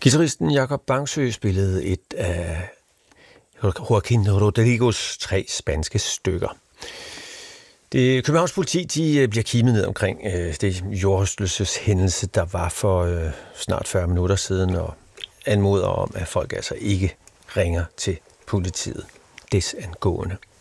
Guitaristen Jacob Bangsø spillede et af Joaquin Rodrigos 3 spanske stykker. Det Københavns politi bliver kimet ned omkring det jordrystelseshændelse, der var for snart 40 minutter siden, og anmoder om, at folk altså ikke ringer til politiet desangående.